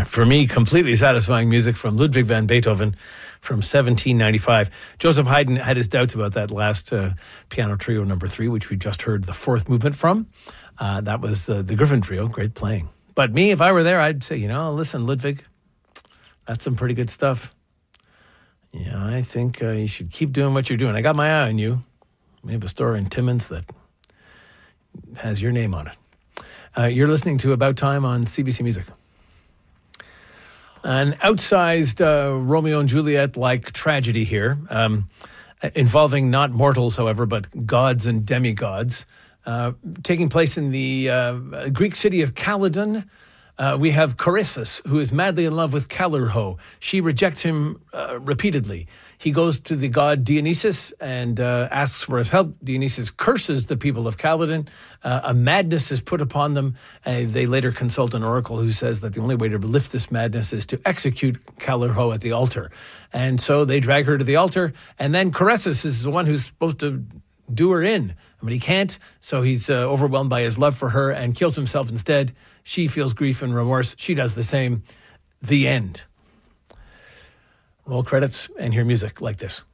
for me, completely satisfying music from Ludwig van Beethoven from 1795. Joseph Haydn had his doubts about that last piano trio number 3, which we just heard the fourth movement from. That was the Griffin Trio, great playing. But me, if I were there, I'd say, listen, Ludwig, that's some pretty good stuff. Yeah, I think you should keep doing what you're doing. I got my eye on you. We have a store in Timmins that has your name on it. You're listening to About Time on CBC Music. An outsized Romeo and Juliet-like tragedy here, involving not mortals, however, but gods and demigods, taking place in the Greek city of Calydon. We have Corysus, who is madly in love with Calirrhoe. She rejects him repeatedly. He goes to the god Dionysus and asks for his help. Dionysus curses the people of Calydon. A madness is put upon them. They later consult an oracle who says that the only way to lift this madness is to execute Calirrhoe at the altar. And so they drag her to the altar. And then Corysus is the one who's supposed to do her in. But he can't, so he's overwhelmed by his love for her and kills himself instead. She feels grief and remorse. She does the same. The end. Roll credits and hear music like this.